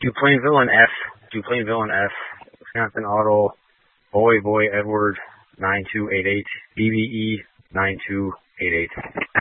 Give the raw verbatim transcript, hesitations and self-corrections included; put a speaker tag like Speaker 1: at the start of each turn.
Speaker 1: Duplainville and F. Duplainville and F. Wisconsin Auto. Boy Boy Edward nine two eight eight. B B E nine two eight eight.